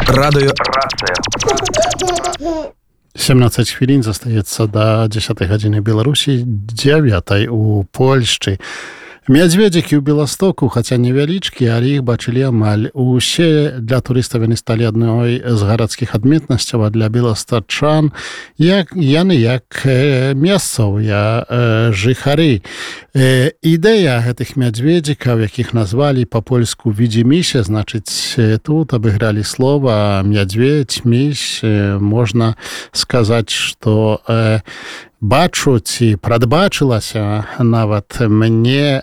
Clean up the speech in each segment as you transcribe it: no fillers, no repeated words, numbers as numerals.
Радыё 17 хвілін застаецца да 10 гадзіны Беларусі, 9 у Польшчы. Мядзведзікі ў Беластоку, хаця невялічкі, але іх бачылі амаль усе. Для турыстаў яны сталі адной з гарадскіх адметнасцяў, а для беластачан яны як месцовыя жыхары. Ідэя гэтых мядзведзікаў, якіх назвалі па-польску «Видзіміся», значыць, тут абыгралі слова «мядзведь», «місь». Можна сказаць, што бачу ці прадбачылася нават мне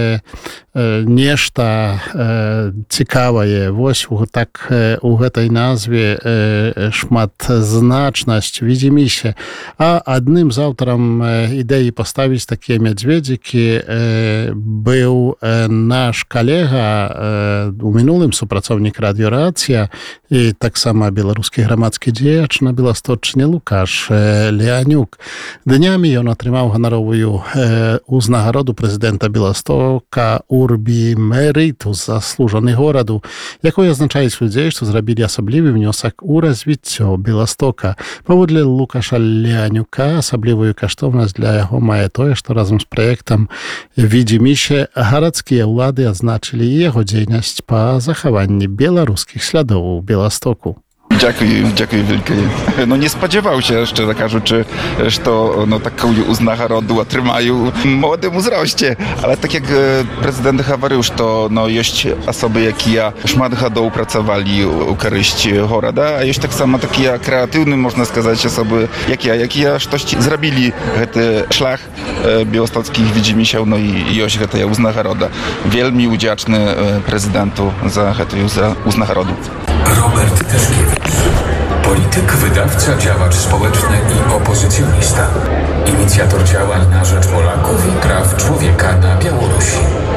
нешта цікавае. Вось так у гэтай назве шматзначнасць «Видзіміся». А адным з аўтарам ідэі паставіць такія мядзведзікі быў наш калега, у мінулым супрацоўнік радыёрацыя і таксама беларускі грамадскі дзеяч на Беласточчыне Лукаш Леанюк. Днямі ён атрымаў ганаровую узнагароду прэзідэнта Беластока «Урбі Меритус» заслужаны гораду, якой азначаюць людзей, што зрабілі асаблівы внёсак у развіццё Беластока. Паводле Лукаша Леанюка асаблівую каштоўнасць для яго мае тое, што разам з праектам «Видзіміся» гарадскія ўлады адзначылі яго дзейнасць па захаванні беларускіх слядоў у Беластоку. Дякую wielkie. No nie spodziewał się, szczerze кажучи, що таку узнагароду отримаю в молодому зрості. Але так як президент говорив, що є особи, які шмат годов працювали у користі города, а є так само такі креативні, можна сказати, особи, які щось зробили цей шлях білостоцьких Видзімісяў, і є ця узнагарода. Вельми вдячний президенту за цю узнагароду. Robert Tyszkiewicz. Polityk, wydawca, działacz społeczny i opozycjonista. Inicjator działań na rzecz Polaków i praw człowieka na Białorusi.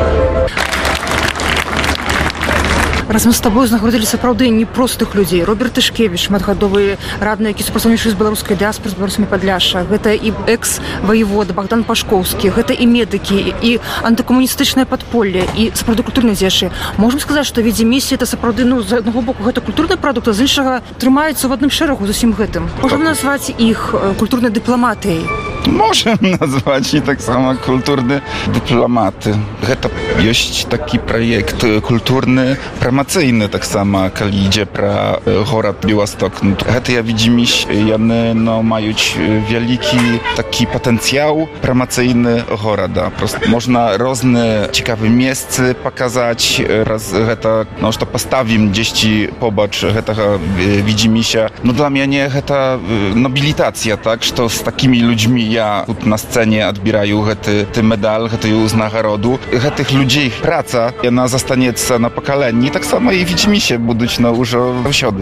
Разам з табой знаходзілі сапраўды непростых людзей. Роберт Тышкевіч, шматгадовы радны, які супрацоўнічаў з беларускай дыаспорай, з беларусамі Падляшша. Гэта і экс-ваевода Богдан Пашкоўскі, гэта і медыкі, і антыкамуністычнае падполле, і сапраўды культурныя дзеячы. Можам сказаць, што «Видзіміся» это сапраўды, з аднаго боку, гэта культурны прадукт, а з іншага трымаюцца ў адным шэрагу з усім гэтым. Можам назваць іх культурнай дыпламатыяй. Можем назваць і таксама культурны дыпламаты. Гэта ёсць такі праект культурны, прамацыйны таксама, калі ідзе пра горад Беласток. Гэтыя Видзімісь, яны маюць вялікі такі патэнцыял прамацыйны горада. Просто можна розныя цікавыя месцы паказаць. Раз гэта, што паставім дзесьці побач гэтага Видзіміся. Для мяне гэта нобілітацыя, так, што з такімі людзьмі ja тут na scenie odbierają ty medal, гэтую узнагароду. Гэтых ludzi praca, ona zostanieться na pokolenie, tak samo i Видзіміся будуть уже всюди.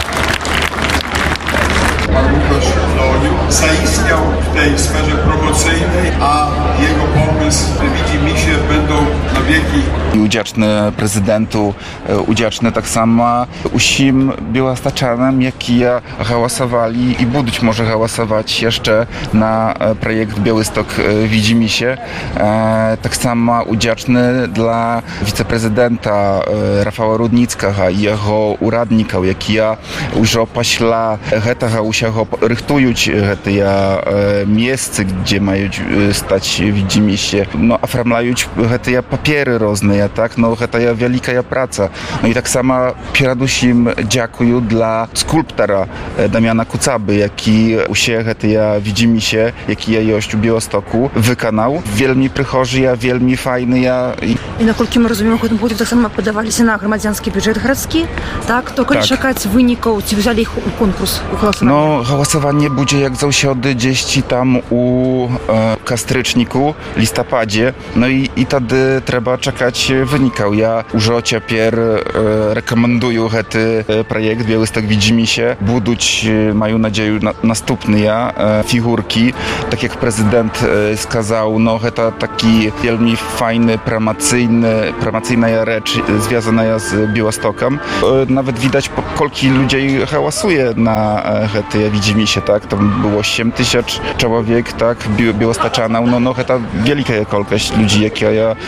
Pan Łukasz Leoniuk zaistniał w tej sferze promocyjnej, a jego pomysł Видзіміся będą na wieki. Удячny prezydentu, удячny tak samo усім білостачанам, які głosowali i будуть może głosować jeszcze na projekt Białystok Видзіміся. Tak samo удячny dla wiceprezydenta Rafała Rudnickiego i jego uradników, які już пасля гэтага усяго рыхтуюць гэтыя месцы, дзе маюць стаць Видзіміся. Афармляюць гэтыя паперы розныя, так? Гэта вялікая праца. I tak samo перадусім дзякую для скульптара Дам'яна Куцабы, які усе гэтыя Видзіміся, якія ёсць у Білостоку, выканаў. Вельмі прыхожыя, вельмі файныя. І наколькі мы разумеем, у гэтым годзе таксама падаваліся на грамадзянскі бюджэт гарадскі, так? То калі чакаць вынікаў, ці взялі іх у конкурс, у галасаванне? Głosowanie będzie jak zausiody gdzieś tam u kastryczniku, listopadzie. I wtedy trzeba czekać wynikał. Ja już ciepер rekomenduję ten projekt Białystok Видзіміся. Будуть, маю надію, наступні фігурки. Так як президент сказав, to taki wielmi fajny, promocyjna rzecz związana z Białostokiem. Nawet widać, kolki ludzi hałasuje na te Видзіміся, tak? Tam było 8 tysięcy człowiek, tak? Białostoczanów. To wielka kolkość ludzi, jakie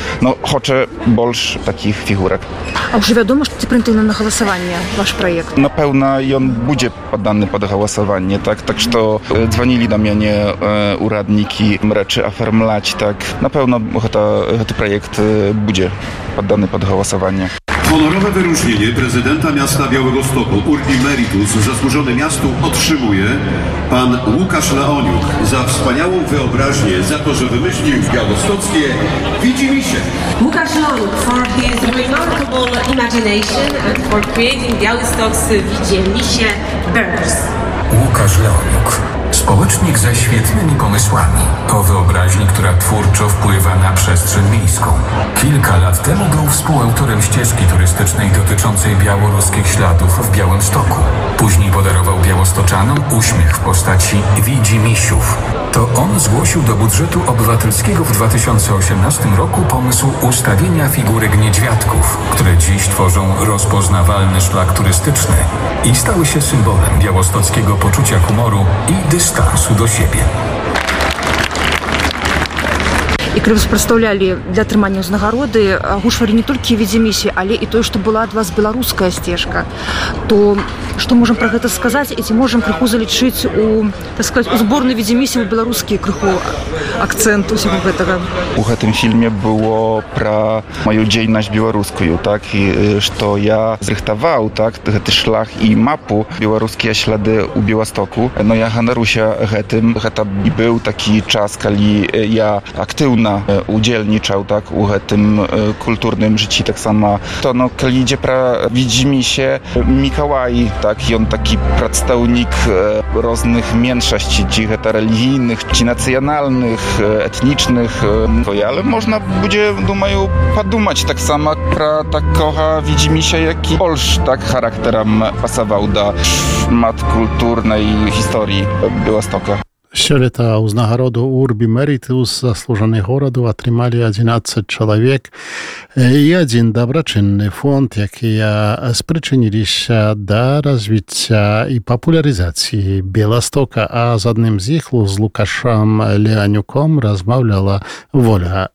хоче більше таких фігурок. А вже відомо, що це прийнято на голосування, ваш проєкт? Напевно, він буде поданы pod głosowanie, tak? Tak, że dzwonili do mnie uradniki rzeczy ofermlać, tak? Na pewno ten projekt będzie poddany pod głosowanie. Honorowe wyróżnienie prezydenta miasta Białegostoku Urbi Meritus zasłużone miastu otrzymuje pan Łukasz Leoniuk za wspaniałą wyobraźnię, za to, że wymyślił białostockie Widzimisię. Łukasz Leoniuk for his remarkable imagination and for creating Białystok's Widzimisię Birds. Łukasz Leoniuk. Społecznik ze świetnymi pomysłami. O wyobraźni, która twórczo wpływa na przestrzeń miejską. Kilka lat temu był współautorem ścieżki turystycznej dotyczącej białoruskich śladów w Białymstoku. Później podarował białostoczanom uśmiech w postaci Widzimisiów. To on zgłosił do budżetu obywatelskiego w 2018 roku pomysł ustawienia figurek niedźwiadków, które dziś tworzą rozpoznawalny szlak turystyczny i stały się symbolem białostockiego poczucia humoru i dystansu do siebie. І коли ви представляли для атрымання ўзнагароды, агучвалі не толькі Відзімісі, але і тое, што была ад вас беларуская сцежка, то што можам пра гэта сказаць, і ці можам крыху залічыць у, так сказаць, у зборнай Відзімісі у беларускі крыху акцэнт усяго гэтага? У гэтым фільме было пра маю дзейнасць беларускую, так? І што я зрыхтаваў, так, гэты шлях і мапу беларускія ślady у Białostoku. No ja ганаруся гэтым. Гэта быў такі час, калі я актыўна удзельнічаў, так, у гэтым культурным жыцці таксама. То, ну, калі ідзе пра Widzimisię, Mikołaj, tak, ён такі прадстаўнік розных меншасцей, ці гэта рэлігійных, ці нацыянальных, этнічных. Але можна будзе, думаю, падумаць таксама пра такога Widzimisia, які больш так характарам пасаваў да шмат культурнай гісторыі Białostoka. Сёлета ўзнагароду Урбі Мэрітус заслужаны гораду атрымалі 11 чалавек і адзін дабрачынны фонд, якія спрычыніліся да развіцця і папулярызацыі Białestoka, а з адным з іх, з Лукашам Леанюком, размаўляла Вольга